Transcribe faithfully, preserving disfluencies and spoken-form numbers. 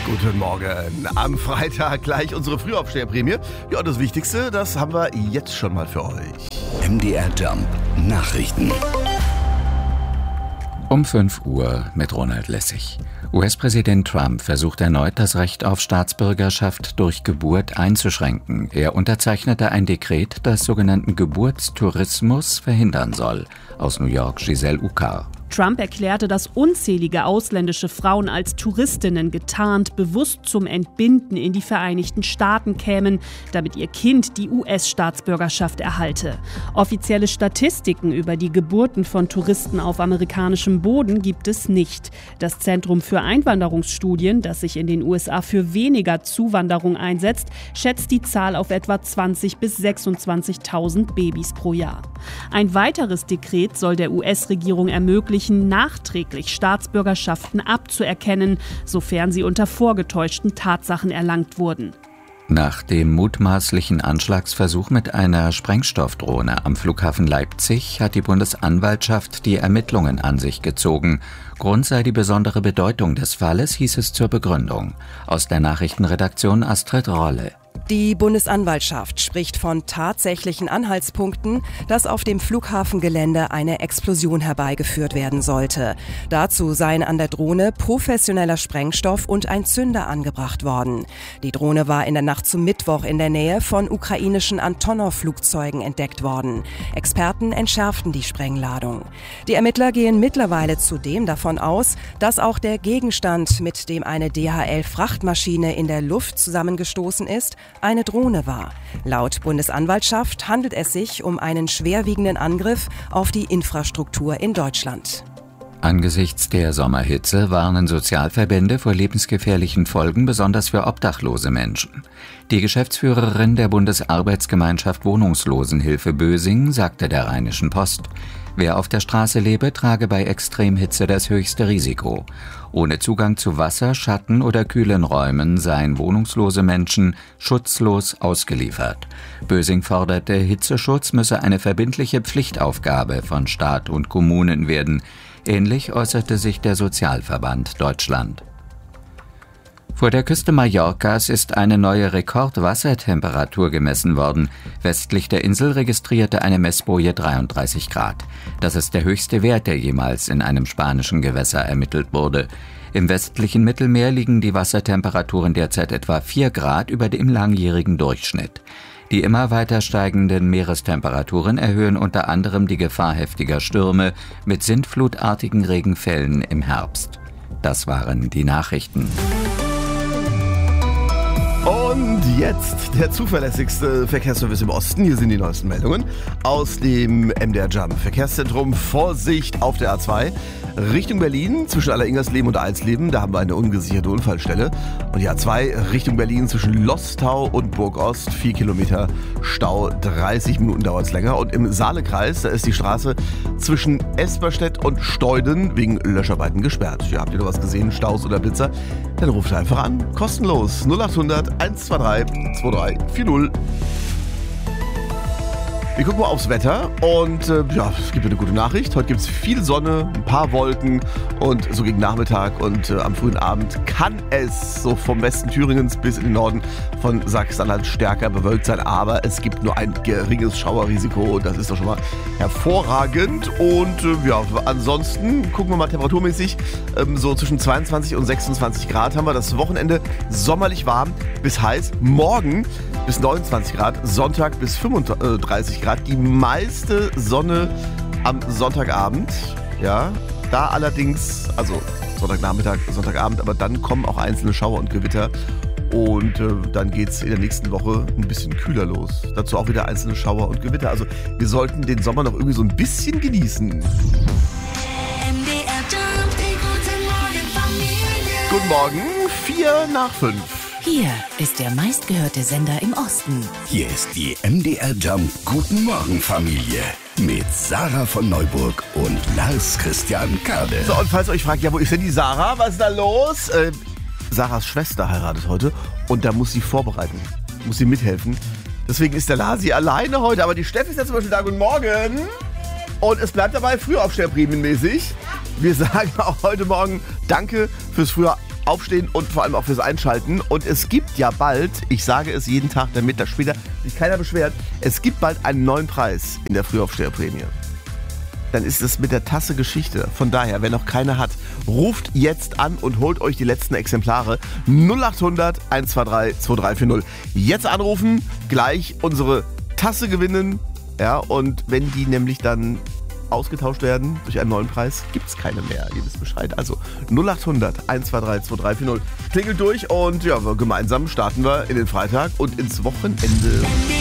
Guten Morgen. Am Freitag gleich unsere Frühaufsteherprämie. Ja, und das Wichtigste, das haben wir jetzt schon mal für euch. M D R Jump Nachrichten. Um fünf Uhr mit Ronald Lessig. U S-Präsident Trump versucht erneut, das Recht auf Staatsbürgerschaft durch Geburt einzuschränken. Er unterzeichnete ein Dekret, das sogenannten Geburtstourismus verhindern soll. Aus New York Giselle Ucar. Trump erklärte, dass unzählige ausländische Frauen als Touristinnen getarnt bewusst zum Entbinden in die Vereinigten Staaten kämen, damit ihr Kind die U S-Staatsbürgerschaft erhalte. Offizielle Statistiken über die Geburten von Touristen auf amerikanischem Boden gibt es nicht. Das Zentrum für Einwanderungsstudien, das sich in den U S A für weniger Zuwanderung einsetzt, schätzt die Zahl auf etwa zwanzigtausend bis sechsundzwanzigtausend Babys pro Jahr. Ein weiteres Dekret soll der U S-Regierung ermöglichen, nachträglich Staatsbürgerschaften abzuerkennen, sofern sie unter vorgetäuschten Tatsachen erlangt wurden. Nach dem mutmaßlichen Anschlagsversuch mit einer Sprengstoffdrohne am Flughafen Leipzig hat die Bundesanwaltschaft die Ermittlungen an sich gezogen. Grund sei die besondere Bedeutung des Falles, hieß es zur Begründung. Aus der Nachrichtenredaktion Astrid Rolle. Die Bundesanwaltschaft spricht von tatsächlichen Anhaltspunkten, dass auf dem Flughafengelände eine Explosion herbeigeführt werden sollte. Dazu seien an der Drohne professioneller Sprengstoff und ein Zünder angebracht worden. Die Drohne war in der Nacht zum Mittwoch in der Nähe von ukrainischen Antonov-Flugzeugen entdeckt worden. Experten entschärften die Sprengladung. Die Ermittler gehen mittlerweile zudem davon aus, dass auch der Gegenstand, mit dem eine D H L-Frachtmaschine in der Luft zusammengestoßen ist, eine Drohne war. Laut Bundesanwaltschaft handelt es sich um einen schwerwiegenden Angriff auf die Infrastruktur in Deutschland. Angesichts der Sommerhitze warnen Sozialverbände vor lebensgefährlichen Folgen, besonders für obdachlose Menschen. Die Geschäftsführerin der Bundesarbeitsgemeinschaft Wohnungslosenhilfe Bösing sagte der Rheinischen Post: Wer auf der Straße lebe, trage bei Extremhitze das höchste Risiko. Ohne Zugang zu Wasser, Schatten oder kühlen Räumen seien wohnungslose Menschen schutzlos ausgeliefert. Bösing forderte, Hitzeschutz müsse eine verbindliche Pflichtaufgabe von Staat und Kommunen werden. Ähnlich äußerte sich der Sozialverband Deutschland. Vor der Küste Mallorcas ist eine neue Rekordwassertemperatur gemessen worden. Westlich der Insel registrierte eine Messboje dreiunddreißig Grad. Das ist der höchste Wert, der jemals in einem spanischen Gewässer ermittelt wurde. Im westlichen Mittelmeer liegen die Wassertemperaturen derzeit etwa vier Grad über dem langjährigen Durchschnitt. Die immer weiter steigenden Meerestemperaturen erhöhen unter anderem die Gefahr heftiger Stürme mit sintflutartigen Regenfällen im Herbst. Das waren die Nachrichten. Und jetzt der zuverlässigste Verkehrsservice im Osten. Hier sind die neuesten Meldungen aus dem M D R Jump Verkehrszentrum. Vorsicht auf der A zwei Richtung Berlin zwischen Alleringersleben und Alsleben. Da haben wir eine ungesicherte Unfallstelle. Und die A zwei Richtung Berlin zwischen Lostau und Burgost. Vier Kilometer Stau, dreißig Minuten dauert es länger. Und im Saalekreis, da ist die Straße zwischen Esperstedt und Steuden wegen Löscharbeiten gesperrt. Ja, habt ihr noch was gesehen, Staus oder Blitzer? Dann ruft einfach an. Kostenlos. null achthundert eins zwei drei zwei drei vier null. Wir gucken mal aufs Wetter und äh, ja, es gibt eine gute Nachricht. Heute gibt es viel Sonne, ein paar Wolken und so gegen Nachmittag und äh, am frühen Abend kann es so vom Westen Thüringens bis in den Norden von Sachsen-Anhalt stärker bewölkt sein, aber es gibt nur ein geringes Schauerrisiko und das ist doch schon mal hervorragend. Und äh, ja, ansonsten gucken wir mal temperaturmäßig, ähm, so zwischen zweiundzwanzig und sechsundzwanzig Grad haben wir. Das Wochenende sommerlich warm bis heiß. Morgen bis neunundzwanzig Grad, Sonntag bis fünfunddreißig Grad. Die meiste Sonne am Sonntagabend, ja, da allerdings, also Sonntagnachmittag, Sonntagabend, aber dann kommen auch einzelne Schauer und Gewitter und äh, dann geht es in der nächsten Woche ein bisschen kühler los. Dazu auch wieder einzelne Schauer und Gewitter. Also wir sollten den Sommer noch irgendwie so ein bisschen genießen. M D R Jump, die gute Morgen Familie. Guten Morgen, vier nach fünf. Hier ist der meistgehörte Sender im Osten. Hier ist die M D R Jump Guten Morgen Familie mit Sarah von Neuburg und Lars Christian Kade. So, und falls ihr euch fragt, ja, wo ist denn die Sarah? Was ist da los? Äh, Sarahs Schwester heiratet heute und da muss sie vorbereiten, muss sie mithelfen. Deswegen ist der Lasi alleine heute, aber die Steffi ist ja zum Beispiel da. Guten Morgen. Und es bleibt dabei, Frühaufsteherprämienmäßig. Wir sagen auch heute Morgen Danke fürs frühe Aufstehen und vor allem auch fürs Einschalten. Und es gibt ja bald, ich sage es jeden Tag, damit das später sich keiner beschwert, es gibt bald einen neuen Preis in der Frühaufsteherprämie. Dann ist es mit der Tasse Geschichte. Von daher, wer noch keine hat, ruft jetzt an und holt euch die letzten Exemplare. null acht hundert, eins zwei drei, zwei drei vier null. Jetzt anrufen, gleich unsere Tasse gewinnen. Ja, und wenn die nämlich dann ausgetauscht werden durch einen neuen Preis, gibt es keine mehr. Ihr wisst Bescheid. Also null acht hundert, eins zwei drei, zwei drei vier null. Klingelt durch und ja, gemeinsam starten wir in den Freitag und ins Wochenende.